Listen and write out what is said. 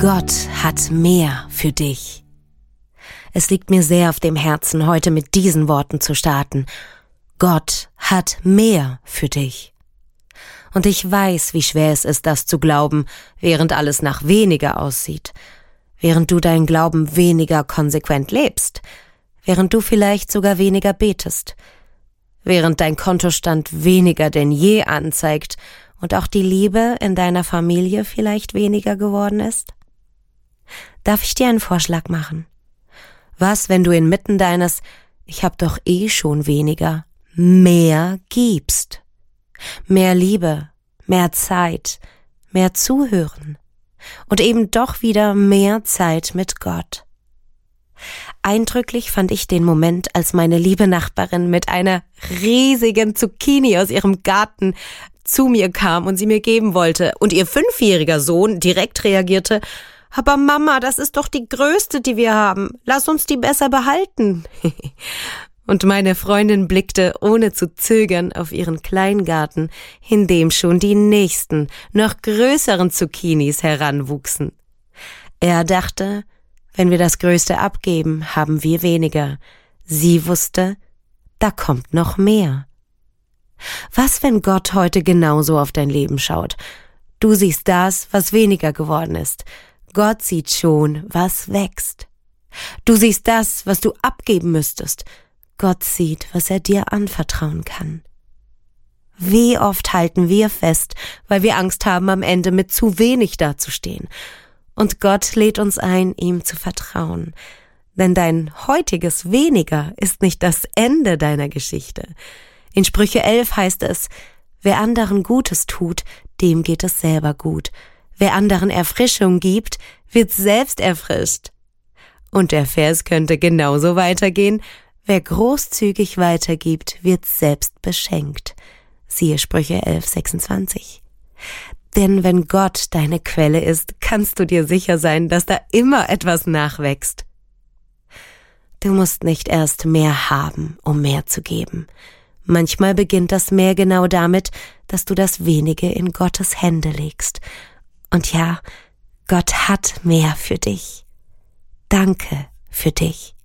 Gott hat mehr für dich. Es liegt mir sehr auf dem Herzen, heute mit diesen Worten zu starten. Gott hat mehr für dich. Und ich weiß, wie schwer es ist, das zu glauben, während alles nach weniger aussieht, während du deinen Glauben weniger konsequent lebst, während du vielleicht sogar weniger betest, während dein Kontostand weniger denn je anzeigt und auch die Liebe in deiner Familie vielleicht weniger geworden ist? Darf ich dir einen Vorschlag machen? Was, wenn du inmitten deines »Ich hab doch eh schon weniger« mehr gibst? Mehr Liebe, mehr Zeit, mehr Zuhören und eben doch wieder mehr Zeit mit Gott. Eindrücklich fand ich den Moment, als meine liebe Nachbarin mit einer riesigen Zucchini aus ihrem Garten zu mir kam und sie mir geben wollte und ihr 5-jähriger Sohn direkt reagierte: »Aber Mama, das ist doch die größte, die wir haben. Lass uns die besser behalten.« Und meine Freundin blickte ohne zu zögern auf ihren Kleingarten, in dem schon die nächsten, noch größeren Zucchinis heranwuchsen. Er dachte, wenn wir das Größte abgeben, haben wir weniger. Sie wusste, da kommt noch mehr. Was, wenn Gott heute genauso auf dein Leben schaut? Du siehst das, was weniger geworden ist. Gott sieht schon, was wächst. Du siehst das, was du abgeben müsstest. Gott sieht, was er dir anvertrauen kann. Wie oft halten wir fest, weil wir Angst haben, am Ende mit zu wenig dazustehen. Und Gott lädt uns ein, ihm zu vertrauen. Denn dein heutiges Weniger ist nicht das Ende deiner Geschichte. In Sprüche 11 heißt es: Wer anderen Gutes tut, dem geht es selber gut. Wer anderen Erfrischung gibt, wird selbst erfrischt. Und der Vers könnte genauso weitergehen: Wer großzügig weitergibt, wird selbst beschenkt. Siehe Sprüche 11, 26. Denn wenn Gott deine Quelle ist, kannst du dir sicher sein, dass da immer etwas nachwächst. Du musst nicht erst mehr haben, um mehr zu geben. Manchmal beginnt das Mehr genau damit, dass du das Wenige in Gottes Hände legst. Und ja, Gott hat mehr für dich. Danke für dich.